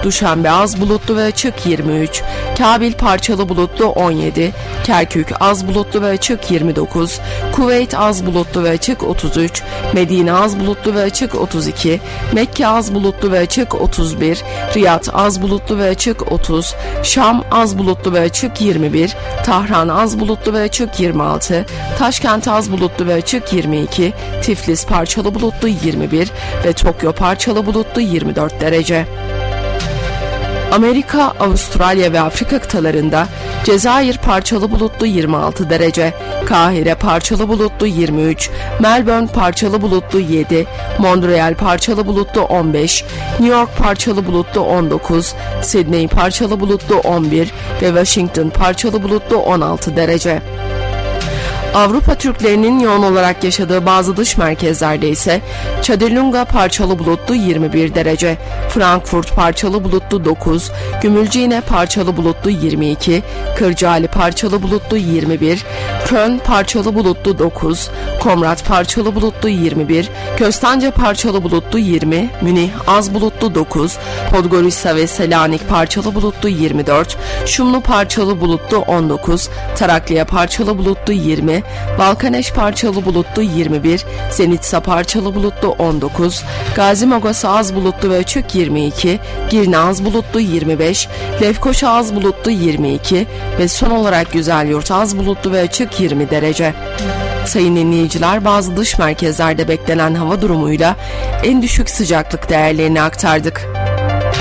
Duşanbe az bulutlu ve açık 23, Kabil parçalı bulutlu 17, Kerkük az bulutlu ve açık 29, Kuveyt az bulutlu ve açık 33, Medine az bulutlu ve açık 32, Mekke az bulutlu ve açık 31, Riyad az bulutlu ve açık 30, Şam az bulutlu ve açık 21, Tahran az bulutlu ve açık 26, Taşkent az bulutlu ve açık 22, Tiflis parçalı bulutlu 21 ve Tokyo parçalı bulutlu 24 derece. Amerika, Avustralya ve Afrika kıtalarında Cezayir parçalı bulutlu 26 derece, Kahire parçalı bulutlu 23, Melbourne parçalı bulutlu 7, Montreal parçalı bulutlu 15, New York parçalı bulutlu 19, Sydney parçalı bulutlu 11 ve Washington parçalı bulutlu 16 derece. Avrupa Türklerinin yoğun olarak yaşadığı bazı dış merkezlerde ise Çadırlunga parçalı bulutlu 21 derece, Frankfurt parçalı bulutlu 9, Gümülcine parçalı bulutlu 22, Kırcaali parçalı bulutlu 21, Köln parçalı bulutlu 9, Komrat parçalı bulutlu 21, Köstence parçalı bulutlu 20, Münih az bulutlu 9, Podgorica ve Selanik parçalı bulutlu 24, Şumlu parçalı bulutlu 19, Tarakliya parçalı bulutlu 20, Balkaneş parçalı bulutlu 21, Zenitsa parçalı bulutlu 19, Gazi Mogasa az bulutlu ve açık 22, Girne az bulutlu 25, Lefkoşa az bulutlu 22 ve son olarak Güzelyurt az bulutlu ve açık 20 derece. Sayın dinleyiciler, bazı dış merkezlerde beklenen hava durumuyla en düşük sıcaklık değerlerini aktardık.